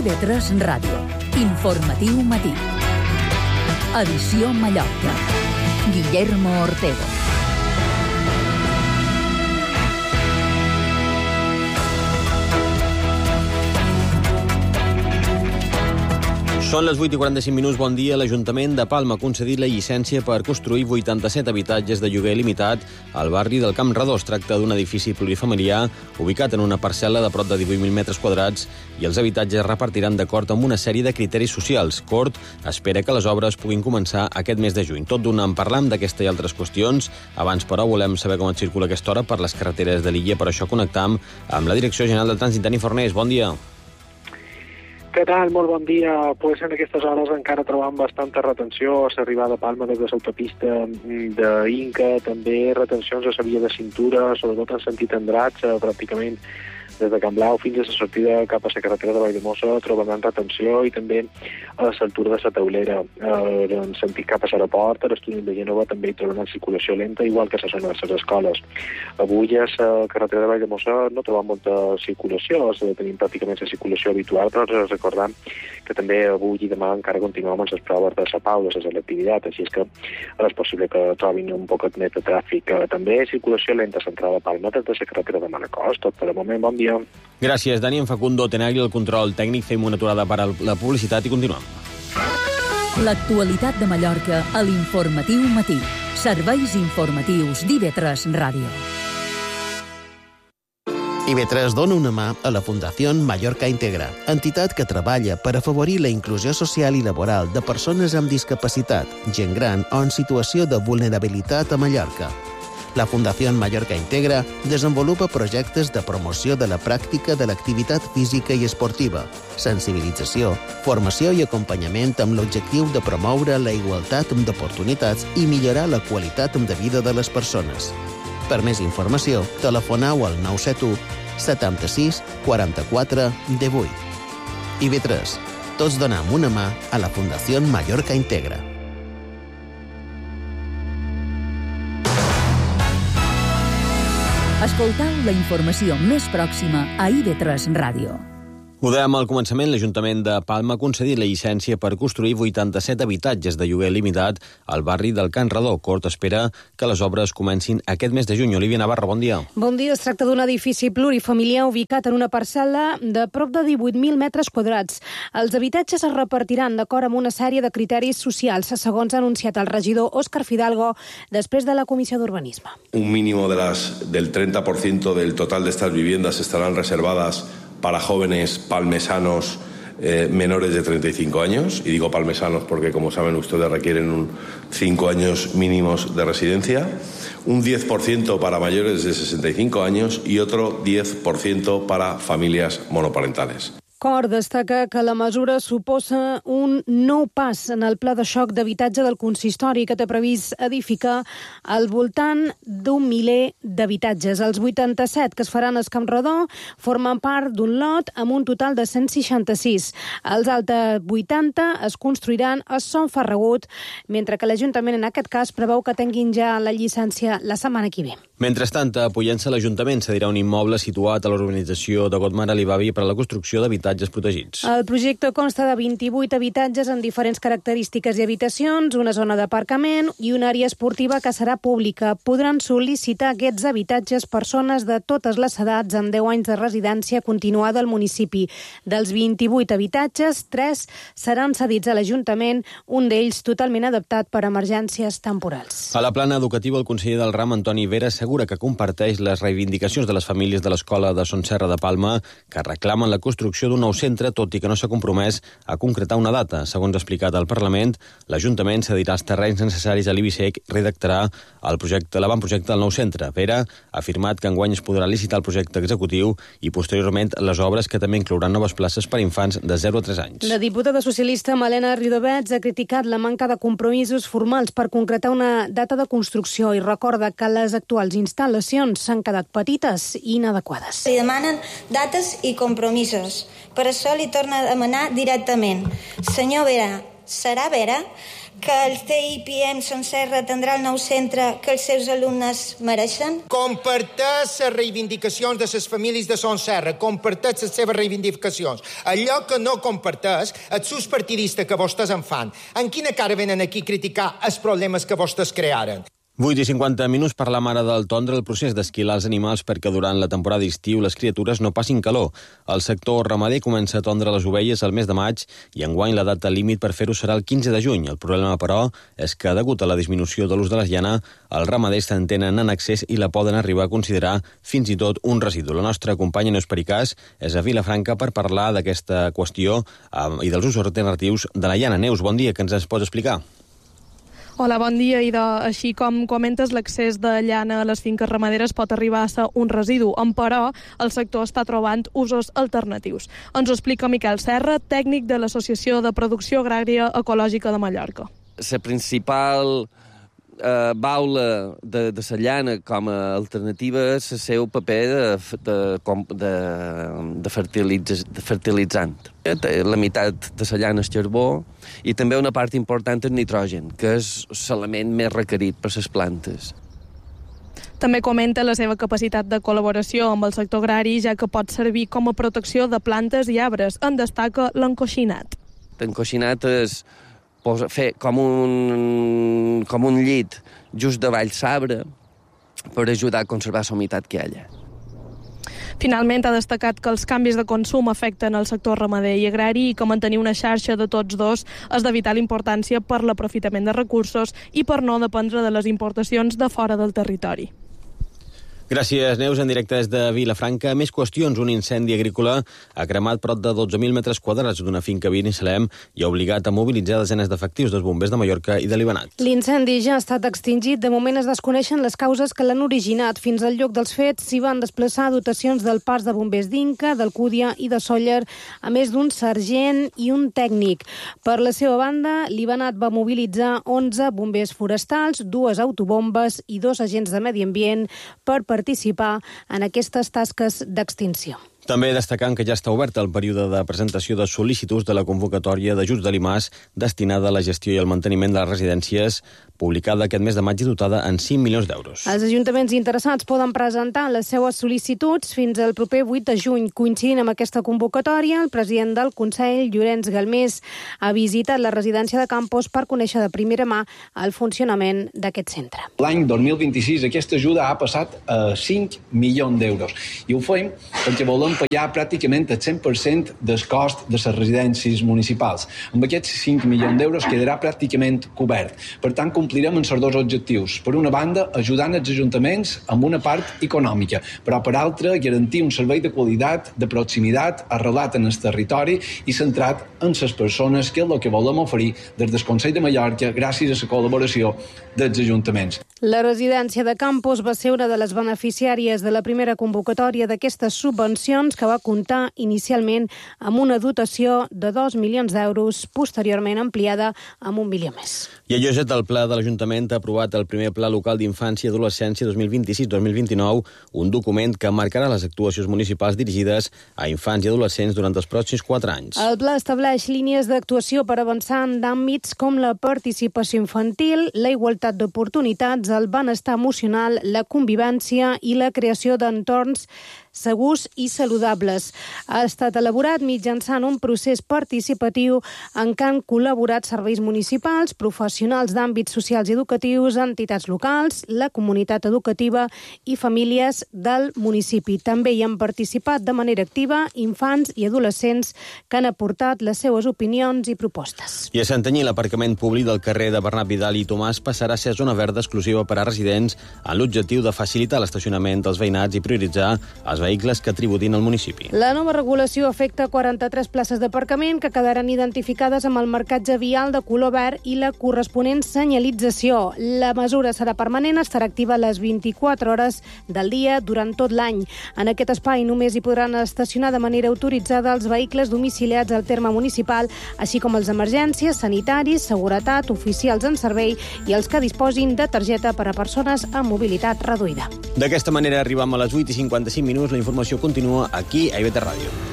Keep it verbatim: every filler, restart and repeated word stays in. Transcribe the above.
I V tres Ràdio. Informatiu matí. Edició Mallorca. Guillermo Ortego. Són les vuit i quaranta-cinc minuts. Bon dia. L'Ajuntament de Palma ha concedit la llicència per construir vuitanta-set habitatges de lloguer limitat al barri del Camp Redó. Es tracta d'un edifici plurifamiliar ubicat en una parcel·la de prop de divuit mil metres quadrats i els habitatges es repartiran d'acord amb una sèrie de criteris socials. Cort espera que les obres puguin començar aquest mes de juny. Tot d'una en parlam d'aquesta i altres qüestions. Abans, però, volem saber com et circula aquesta hora per les carreteres de l'illa. Per això connectam amb la Direcció General de Trànsit, Dani Fornés. Bon dia. Què tal? Molt bon dia. Pues en aquestes hores encara trobam bastanta retenció a l'arribada a Palma des de l'autopista d'Inca, també retencions a la via de cintura, sobretot en sentit Andratx, pràcticament des de Can Blau fins a la sortida cap a la carretera de Valldemossa trobem retenció, i també a l'altura de la Taulera, eh, en sentit cap a l'aeroport, a l'estudi de Gènova també hi trobem circulació lenta, igual que a la zona de les escoles. Avui a la carretera de Valldemossa no trobem molta circulació, tenim pràcticament la circulació habitual, però recordem que també avui i demà encara continuem amb les proves de la Pau, de la selectivitat, així és que és possible que trobin un poquet més de tràfic. També circulació lenta a l'entrada de Palma des de la carretera de Manacós. Tot per el moment, bon dia. Gràcies, Dani. En Facundo Tenagli, el control tècnic. Fem una aturada per a la publicitat i continuem. L'actualitat de Mallorca a l'Informatiu Matí. Serveis informatius d'I V tres Ràdio. I V tres dona una mà a la Fundació Mallorca Integra, entitat que treballa per afavorir la inclusió social i laboral de persones amb discapacitat, gent gran o en situació de vulnerabilitat a Mallorca. La Fundació Mallorca Integra desenvolupa projectes de promoció de la pràctica de l'activitat física i esportiva, sensibilització, formació i acompanyament amb l'objectiu de promoure la igualtat d'oportunitats i millorar la qualitat de vida de les persones. Per més informació, telefoneu al nou set u setanta-sis quaranta-quatre divuit. I V tres. Tots donem una mà a la Fundació Mallorca Integra. Escoltau la informació més pròxima a I V tres Ràdio. Ho dèiem al començament, l'Ajuntament de Palma ha concedit la llicència per construir vuitanta-set habitatges de lloguer limitat al barri del Can Redó. Cort espera que les obres comencin aquest mes de juny. Olivia Navarro, bon dia. Bon dia. Es tracta d'un edifici plurifamiliar ubicat en una parcel·la de prop de divuit mil metres quadrats. Els habitatges es repartiran d'acord amb una sèrie de criteris socials, segons ha anunciat el regidor Òscar Fidalgo després de la Comissió d'Urbanisme. Un mínimo de las, del treinta por ciento del total de estas viviendas estarán reservadas para jóvenes palmesanos eh, menores de treinta y cinco años, y digo palmesanos porque, como saben ustedes, requieren un cinco años mínimos de residencia, un diez por ciento para mayores de sesenta y cinco años y otro diez por ciento para familias monoparentales. Cort destaca que la mesura suposa un nou pas en el pla de xoc d'habitatge del consistori, que té previst edificar al voltant d'un miler d'habitatges. Els vuitanta-set que es faran a Camp Redó formen part d'un lot amb un total de cent seixanta-sis. Els altres vuitanta es construiran a Son Ferragut, mentre que l'Ajuntament en aquest cas preveu que tinguin ja la llicència la setmana que ve. Mentrestant, a Pollença, l'Ajuntament cedirà un immoble situat a l'urbanització de Gotmar Alibavi per a la construcció d'habitatges protegits. El projecte consta de vint-i-vuit habitatges amb diferents característiques i habitacions, una zona d'aparcament i una àrea esportiva que serà pública. Podran sol·licitar aquests habitatges persones de totes les edats amb deu anys de residència continuada al municipi. Dels vint-i-vuit habitatges, tres seran cedits a l'Ajuntament, un d'ells totalment adaptat per a emergències temporals. A la plana educativa, el conseller del RAM, Antoni Vera, assegura que comparteix les reivindicacions de les famílies de l'Escola de Son Serra de Palma, que reclamen la construcció d'un nou centre, tot i que no s'ha compromès a concretar una data. Segons ha explicat al Parlament, l'Ajuntament cedirà els terrenys necessaris a l'Ibisec i redactarà el projecte, l'avantprojecte del nou centre. Vera ha afirmat que enguany es podrà licitar el projecte executiu i posteriorment les obres, que també inclouran noves places per a infants de zero a tres anys. La diputada socialista Malena Ridovets ha criticat la manca de compromisos formals per concretar una data de construcció i recorda que les actuals instal·lacions s'han quedat petites i inadequades. Li demanen dates i compromisos. Per això li torna a demanar directament. Senyor Vera, serà vera que el C I P M Son Serra tindrà el nou centre que els seus alumnes mereixen? Comparteix les reivindicacions de les famílies de Son Serra, comparteix les seves reivindicacions. Allò que no comparteix, els seus partidistes que vostès en fan, en quina cara venen aquí a criticar els problemes que vostès crearen? vuit i cinquanta minuts per la mare del tondre el procés d'esquilar els animals perquè durant la temporada d'estiu les criatures no passin calor. El sector ramader comença a tondre les ovelles al mes de maig i enguany la data límit per fer-ho serà el quinze de juny. El problema, però, és que degut a la disminució de l'ús de la llana, els ramaders se'n tenen en excés i la poden arribar a considerar fins i tot un residu. La nostra companya Neus Pericàs és a Vilafranca per parlar d'aquesta qüestió i dels usos alternatius de la llana. Neus, bon dia, que ens es pots explicar? Hola, bon dia. I de, així com comentes, l'accés de llana a les finques ramaderes pot arribar a ser un residu, però el sector està trobant usos alternatius. Ens ho explica Miquel Serra, tècnic de l'Associació de Producció Agrària Ecològica de Mallorca. La principal eh, baula de, de la llana com a alternativa és el seu paper de, de, de, de, fertilitz, de fertilitzant. La meitat de la llana és carbó i també una part important és nitrogen, que és l'element més requerit per les plantes. També comenta la seva capacitat de col·laboració amb el sector agrari, ja que pot servir com a protecció de plantes i arbres. En destaca l'encoixinat. L'encoixinat és fer com un, com un llit just davall l'arbre per ajudar a conservar la humitat que hi ha allà. Finalment, ha destacat que els canvis de consum afecten el sector ramader i agrari i que mantenir una xarxa de tots dos és de vital importància per l'aprofitament de recursos i per no dependre de les importacions de fora del territori. Gràcies, Neus. En directe des de Vilafranca. Més qüestions. Un incendi agrícola ha cremat prop de dotze mil metres quadrats d'una finca a Binissalem i ha obligat a mobilitzar desenes d'efectius dels bombers de Mallorca i de Libanat. L'incendi ja ha estat extingit. De moment es desconeixen les causes que l'han originat. Fins al lloc dels fets s'hi van desplaçar dotacions del Parc de Bombers d'Inca, d'Alcúdia i de Sóller, a més d'un sergent i un tècnic. Per la seva banda, Libanat va mobilitzar onze bombers forestals, dues autobombes i dos agents de medi ambient per participar en aquestes tasques d'extinció. També destacant que ja està obert el període de presentació de sol·licituds de la convocatòria d'ajuts de l'I M A S destinada a la gestió i al manteniment de les residències, publicada aquest mes de maig i dotada en cinc milions d'euros. Els ajuntaments interessats poden presentar les seues sol·licituds fins al proper vuit de juny. Coincidint amb aquesta convocatòria, el president del Consell, Llorenç Galmés, ha visitat la residència de Campos per conèixer de primera mà el funcionament d'aquest centre. L'any dos mil vint-i-sis aquesta ajuda ha passat a cinc milions d'euros i ho fem perquè volem pagar pràcticament el cent per cent del cost de les residències municipals. Amb aquests cinc milions d'euros quedarà pràcticament cobert. Per tant, complirem amb els dos objectius. Per una banda, ajudant els ajuntaments amb una part econòmica, però per altra, garantir un servei de qualitat, de proximitat, arrelat en el territori i centrat en les persones, que és el que volem oferir des del Consell de Mallorca gràcies a la col·laboració dels ajuntaments. La residència de Campos va ser una de les beneficiàries de la primera convocatòria d'aquestes subvencions, que va comptar inicialment amb una dotació de dos milions d'euros, posteriorment ampliada amb un milió més. I a Lloset, el Pla de l'Ajuntament ha aprovat el primer Pla Local d'Infància i Adolescència dos mil vint-i-sis dos mil vint-i-nou, un document que marcarà les actuacions municipals dirigides a infants i adolescents durant els pròxims quatre anys. El pla estableix línies d'actuació per avançar en àmbits com la participació infantil, la igualtat d'oportunitats, el benestar emocional, la convivència i la creació d'entorns segurs i saludables. Ha estat elaborat mitjançant un procés participatiu en què han col·laborat serveis municipals, professionals d'àmbits socials i educatius, entitats locals, la comunitat educativa i famílies del municipi. També hi han participat de manera activa infants i adolescents que han aportat les seues opinions i propostes. I a Santanyí, l'aparcament públic del carrer de Bernat Vidal i Tomàs passarà a ser zona verda exclusiva per a residents amb l'objectiu de facilitar l'estacionament dels veïnats i prioritzar els vehicles que tributin al municipi. La nova regulació afecta quaranta-tres places d'aparcament que quedaran identificades amb el marcatge vial de color verd i la corresponent senyalització. La mesura serà permanent, estarà activa a les vint-i-quatre hores del dia durant tot l'any. En aquest espai només hi podran estacionar de manera autoritzada els vehicles domiciliats al terme municipal, així com els d'emergències, sanitaris, seguretat, oficials en servei i els que disposin de targeta per a persones amb mobilitat reduïda. D'aquesta manera arribam a les vuit i cinquanta-cinc minuts. La informació continua aquí a I V T Ràdio.